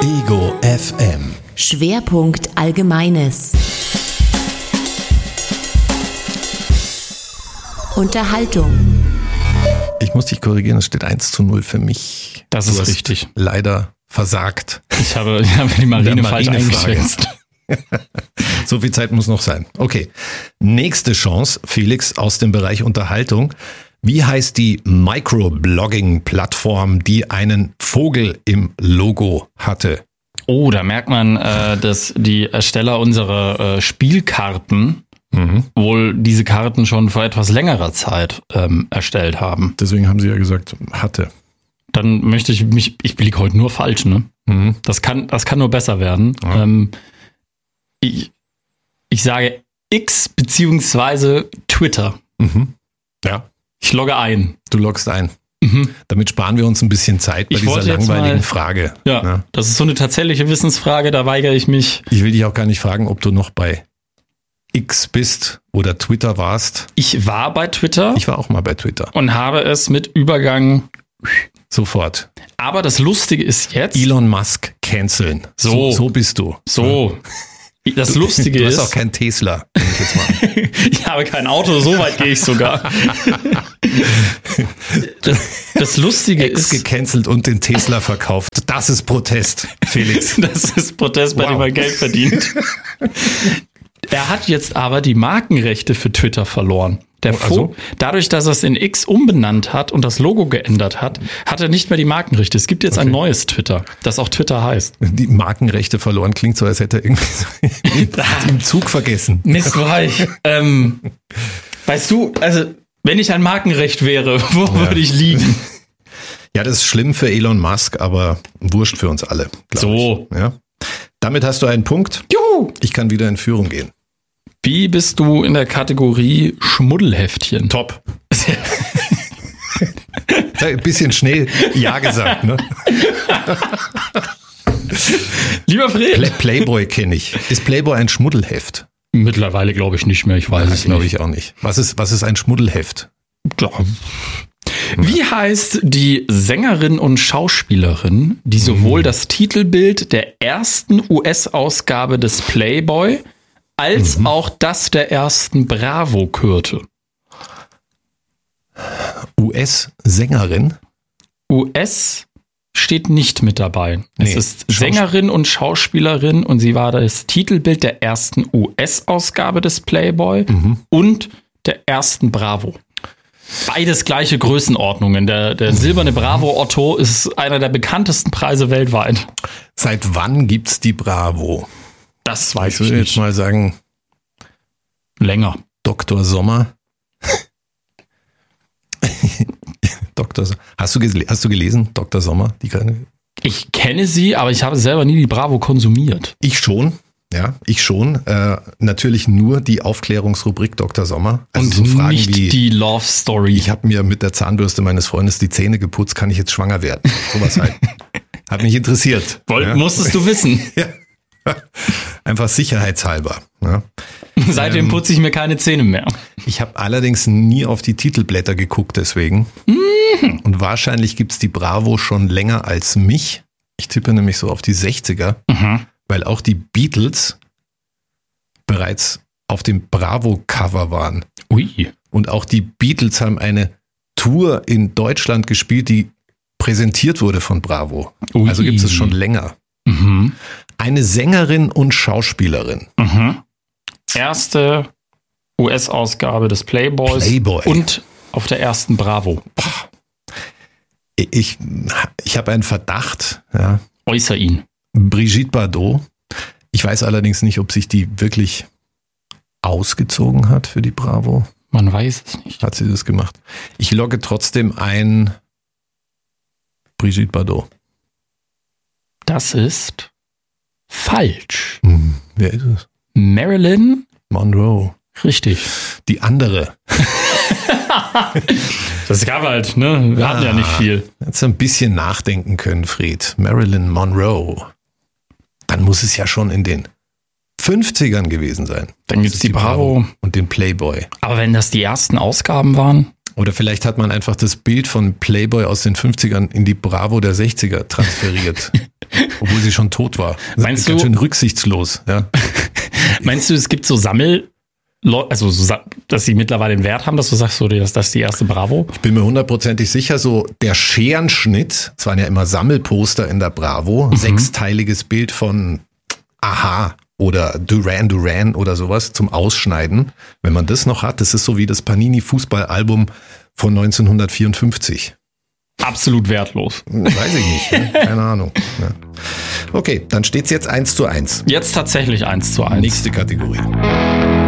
Ego FM. Schwerpunkt Allgemeines. Unterhaltung. Ich muss dich korrigieren, es steht 1:0 für mich. Das ist richtig. Leider versagt. Ich habe die Marine falsch eingeschätzt. So viel Zeit muss noch sein. Okay, nächste Chance, Felix, aus dem Bereich Unterhaltung. Wie heißt die Microblogging-Plattform, die einen Vogel im Logo hatte? Oh, da merkt man, dass die Ersteller unserer Spielkarten wohl diese Karten schon vor etwas längerer Zeit erstellt haben. Deswegen haben sie ja gesagt, hatte. Dann möchte ich liege heute nur falsch, ne? Mhm. Das kann nur besser werden. Ja. Ich sage X beziehungsweise Twitter. Mhm. Ja. Ich logge ein. Du loggst ein. Damit sparen wir uns ein bisschen Zeit bei dieser langweiligen Frage. Ja, das ist so eine tatsächliche Wissensfrage, da weigere ich mich. Ich will dich auch gar nicht fragen, ob du noch bei X bist oder Twitter warst. Ich war bei Twitter. Ich war auch mal bei Twitter. Und habe es mit Übergang sofort. Aber das Lustige ist jetzt... Elon Musk canceln. So bist du. So. Das Lustige ist... Du hast auch kein Tesla. Jetzt mal. Ich habe kein Auto, so weit gehe ich sogar. Das Lustige ist... gecancelt und den Tesla verkauft. Das ist Protest, Felix. Das ist Protest, bei dem man Geld verdient. Er hat jetzt aber die Markenrechte für Twitter verloren. Dadurch, dass er es in X umbenannt hat und das Logo geändert hat, hat er nicht mehr die Markenrechte. Es gibt jetzt ein neues Twitter, das auch Twitter heißt. Die Markenrechte verloren klingt so, als hätte er irgendwie so im Zug vergessen. Mistweich. Weißt du, also wenn ich ein Markenrecht wäre, wo würde ich liegen? Ja, das ist schlimm für Elon Musk, aber wurscht für uns alle. So. Ich. Ja. Damit hast du einen Punkt. Juhu. Ich kann wieder in Führung gehen. Wie bist du in der Kategorie Schmuddelheftchen? Top. Ein bisschen schnell Ja gesagt, ne? Lieber Fred. Playboy kenne ich. Ist Playboy ein Schmuddelheft? Mittlerweile glaube ich nicht mehr, ich weiß es nicht. Glaube ich auch nicht. Was ist ein Schmuddelheft? Ja. Wie heißt die Sängerin und Schauspielerin, die sowohl das Titelbild der ersten US-Ausgabe des Playboy als auch das der ersten Bravo kürte? US-Sängerin? US steht nicht mit dabei. Nee, es ist Sängerin und Schauspielerin und sie war das Titelbild der ersten US-Ausgabe des Playboy und der ersten Bravo. Beides gleiche Größenordnungen. Der silberne Bravo Otto ist einer der bekanntesten Preise weltweit. Seit wann gibt's die Bravo? Das weiß ich nicht. Ich würde jetzt mal sagen, länger. Dr. Sommer. Hast du gelesen, Dr. Sommer? Ich kenne sie, aber ich habe selber nie die Bravo konsumiert. Ich schon. Ja, ich schon. Natürlich nur die Aufklärungsrubrik Dr. Sommer. Also und so Fragen nicht wie, die Love Story. Ich habe mir mit der Zahnbürste meines Freundes die Zähne geputzt, kann ich jetzt schwanger werden? Sowas halt. Hat mich interessiert. Musstest du wissen. Ja. Einfach sicherheitshalber. Ja. Seitdem putze ich mir keine Zähne mehr. Ich habe allerdings nie auf die Titelblätter geguckt, deswegen. Und wahrscheinlich gibt's die Bravo schon länger als mich. Ich tippe nämlich so auf die 60er, weil auch die Beatles bereits auf dem Bravo-Cover waren. Ui. Und auch die Beatles haben eine Tour in Deutschland gespielt, die präsentiert wurde von Bravo. Ui. Also gibt es schon länger. Eine Sängerin und Schauspielerin. Erste US-Ausgabe des Playboys und auf der ersten Bravo. Ich habe einen Verdacht. Ja. Äußer ihn. Brigitte Bardot. Ich weiß allerdings nicht, ob sich die wirklich ausgezogen hat für die Bravo. Man weiß es nicht. Hat sie das gemacht? Ich logge trotzdem ein Brigitte Bardot. Das ist falsch. Wer ist es? Marilyn Monroe. Richtig. Die andere. Das gab halt, ne? Wir hatten ja nicht viel. Hättest ein bisschen nachdenken können, Fred. Marilyn Monroe. Dann muss es ja schon in den 50ern gewesen sein. Dann gibt's die Bravo und den Playboy. Aber wenn das die ersten Ausgaben waren? Oder vielleicht hat man einfach das Bild von Playboy aus den 50ern in die Bravo der 60er transferiert. Obwohl sie schon tot war. Meinst ganz du- schön rücksichtslos. Ja. Meinst du, es gibt so also dass sie mittlerweile den Wert haben, dass du sagst, so, das ist die erste Bravo? Ich bin mir 100%ig sicher, so der Scherenschnitt, es waren ja immer Sammelposter in der Bravo, 6-teiliges Bild von Aha oder Duran Duran oder sowas zum Ausschneiden. Wenn man das noch hat, das ist so wie das Panini-Fußballalbum von 1954. Absolut wertlos. Weiß ich nicht, ne? Keine Ahnung. Ja. Okay, dann steht es jetzt 1:1. Jetzt tatsächlich 1:1. Nächste Kategorie.